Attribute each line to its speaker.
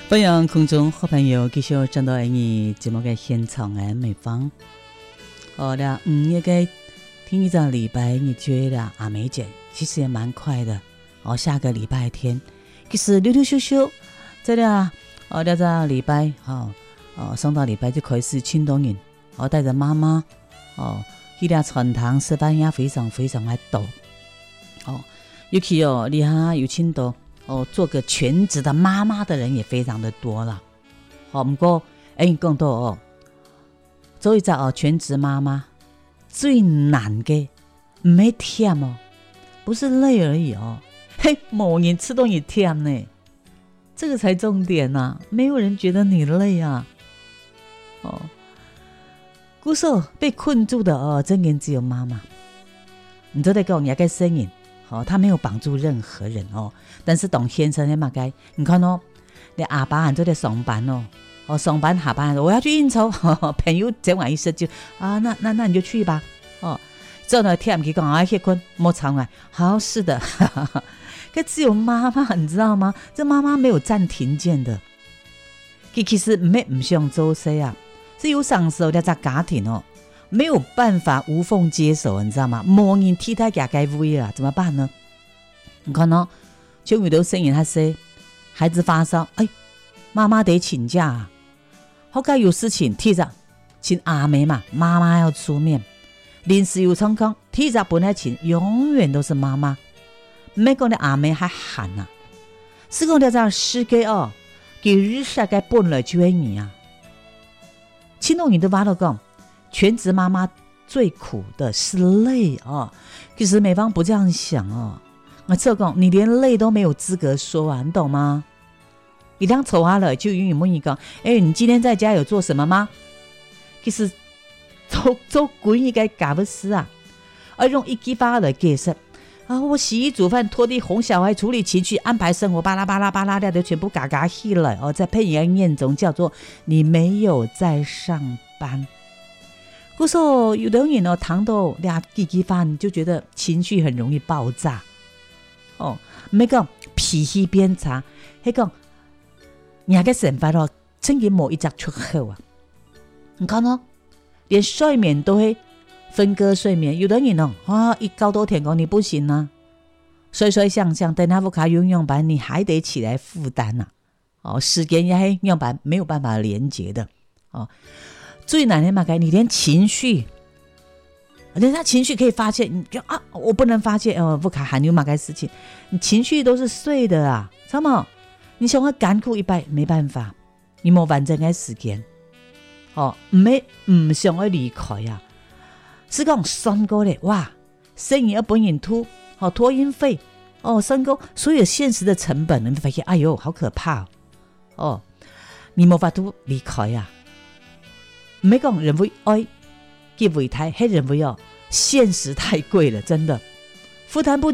Speaker 1: 欢迎空中好朋友继续站到你节目的现场的美方。好的，5月个听一场礼拜，你觉得阿美姐其实也蛮快的。下个礼拜天，其实溜溜咻咻，这俩这礼拜上到礼拜就开始庆东营，带着妈妈去俩传堂石板也非常非常的多。尤其你看有庆多。做个全职的妈妈的人也非常的多了。不过更多做一个全职妈妈最难的没忝不是累而已某人吃东西忝呢，这个才重点啊，没有人觉得你累啊。故说被困住的真的只有妈妈。你都在跟我也该声音他没有绑住任何人但是董先生嘛该你看你阿爸还都在上班上班下班我要去应酬朋友讲完一声就那你就去吧之后呢天气讲去困莫长了好是的可只有妈妈你知道吗？这妈妈没有暂停键的，其实不想做事啊，是有上时候在家庭没有办法无缝接手，你知道吗？没人替他给该位了，怎么办呢？你看就有的声音他说孩子发烧，妈妈得请假好该有事情替着请阿妹嘛，妈妈要出面。临时有状况替着本来请，永远都是妈妈。没讲的阿妹还喊是讲的这世界给日下该本来就会你亲动你都挖到讲。全职妈妈最苦的是累其实美方不这样想这讲你连累都没有资格说你懂吗？你当丑话了就永远问你讲你今天在家有做什么吗？其实做鬼应该搞不死而用一句话来解释我洗衣煮饭拖地哄小孩处理情绪安排生活巴拉巴拉巴拉的全部嘎嘎起来在配音眼中叫做你没有在上班。故说有的人谈到俩几句话你就觉得情绪很容易爆炸没讲脾气变差，还讲你还个想法真嘅某一只出口你看连睡眠都会分割睡眠，有的人一高多天讲你不行睡睡想想等下不卡用用班你还得起来负担时间也用班没有办法连接的最难的嘛，你连情绪，人家情绪可以发泄，你就我不能发泄不卡喊你嘛该事情，你情绪都是碎的知道吗？你想要干苦一摆没办法，你没完整的时间不想要离开是讲算过的哇，生意要本人拖托运费算过所有现实的成本，你发现哎呦好可怕你没法度离开没讲人为爱给为太，还人为现实太贵了，真的负担不